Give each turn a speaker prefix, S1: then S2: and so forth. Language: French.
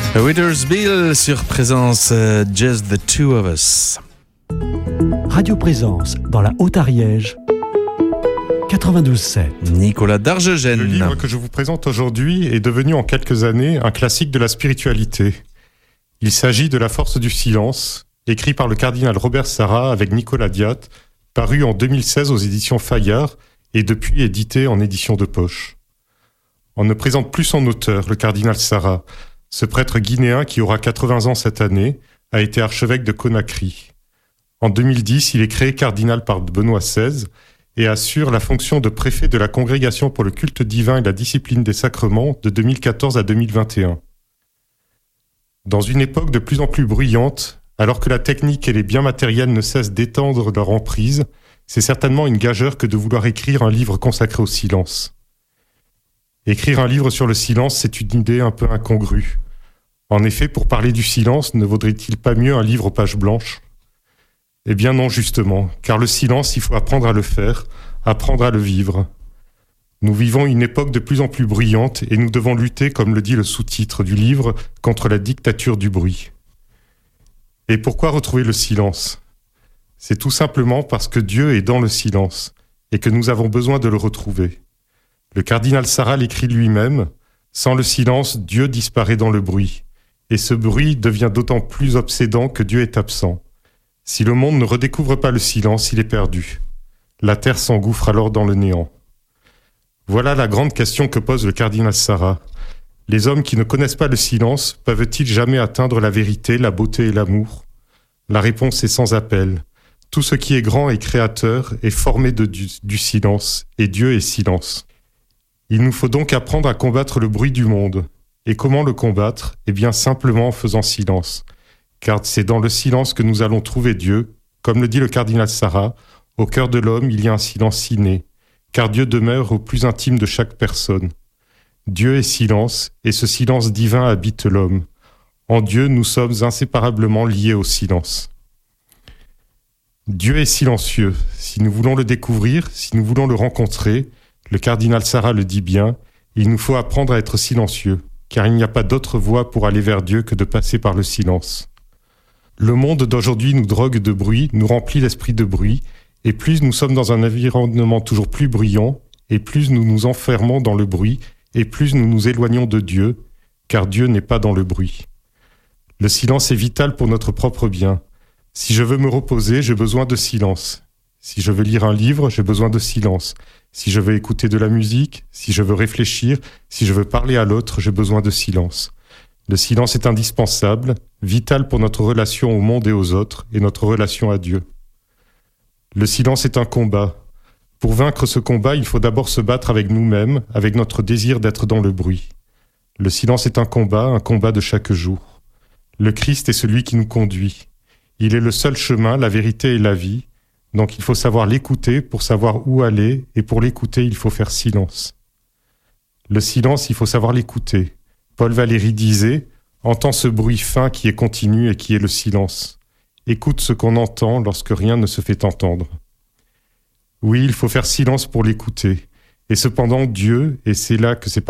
S1: Witherspoon sur Présence, Just the Two of Us.
S2: Radio Présence dans la Haute-Ariège, 92.7.
S1: Nicolas Darjegène.
S3: Le livre que je vous présente aujourd'hui est devenu en quelques années un classique de la spiritualité. Il s'agit de La force du silence, écrit par le cardinal Robert Sarah avec Nicolas Diat, paru en 2016 aux éditions Fayard et depuis édité en édition de poche. On ne présente plus son auteur, le cardinal Sarah. Ce prêtre guinéen qui aura 80 ans cette année a été archevêque de Conakry. En 2010, il est créé cardinal par Benoît XVI et assure la fonction de préfet de la Congrégation pour le culte divin et la discipline des sacrements de 2014 à 2021. Dans une époque de plus en plus bruyante, alors que la technique et les biens matériels ne cessent d'étendre leur emprise, c'est certainement une gageure que de vouloir écrire un livre consacré au silence. Écrire un livre sur le silence, c'est une idée un peu incongrue. En effet, pour parler du silence, ne vaudrait-il pas mieux un livre aux pages blanches ? Eh bien non, justement, car le silence, il faut apprendre à le faire, apprendre à le vivre. Nous vivons une époque de plus en plus bruyante et nous devons lutter, comme le dit le sous-titre du livre, contre la dictature du bruit. Et pourquoi retrouver le silence ? C'est tout simplement parce que Dieu est dans le silence et que nous avons besoin de le retrouver. Le cardinal Sarah l'écrit lui-même, « Sans le silence, Dieu disparaît dans le bruit. Et ce bruit devient d'autant plus obsédant que Dieu est absent. Si le monde ne redécouvre pas le silence, il est perdu. La terre s'engouffre alors dans le néant. » Voilà la grande question que pose le cardinal Sarah. Les hommes qui ne connaissent pas le silence peuvent-ils jamais atteindre la vérité, la beauté et l'amour ? La réponse est sans appel. Tout ce qui est grand et créateur est formé du silence, et Dieu est silence. Il nous faut donc apprendre à combattre le bruit du monde. Et comment le combattre ? Eh bien simplement en faisant silence. Car c'est dans le silence que nous allons trouver Dieu. Comme le dit le cardinal Sarah, au cœur de l'homme, il y a un silence inné, car Dieu demeure au plus intime de chaque personne. Dieu est silence, et ce silence divin habite l'homme. En Dieu, nous sommes inséparablement liés au silence. Dieu est silencieux. Si nous voulons le découvrir, si nous voulons le rencontrer, le cardinal Sarah le dit bien, il nous faut apprendre à être silencieux, car il n'y a pas d'autre voie pour aller vers Dieu que de passer par le silence. Le monde d'aujourd'hui nous drogue de bruit, nous remplit l'esprit de bruit, et plus nous sommes dans un environnement toujours plus bruyant, et plus nous nous enfermons dans le bruit, et plus nous nous éloignons de Dieu, car Dieu n'est pas dans le bruit. Le silence est vital pour notre propre bien. Si je veux me reposer, j'ai besoin de silence. Si je veux lire un livre, j'ai besoin de silence. Si je veux écouter de la musique, si je veux réfléchir, si je veux parler à l'autre, j'ai besoin de silence. Le silence est indispensable, vital pour notre relation au monde et aux autres, et notre relation à Dieu. Le silence est un combat. Pour vaincre ce combat, il faut d'abord se battre avec nous-mêmes, avec notre désir d'être dans le bruit. Le silence est un combat de chaque jour. Le Christ est celui qui nous conduit. Il est le seul chemin, la vérité et la vie. Donc il faut savoir l'écouter pour savoir où aller, et pour l'écouter, il faut faire silence. Le silence, il faut savoir l'écouter. Paul Valéry disait « Entends ce bruit fin qui est continu et qui est le silence. Écoute ce qu'on entend lorsque rien ne se fait entendre. » Oui, il faut faire silence pour l'écouter. Et cependant, Dieu, et c'est là que c'est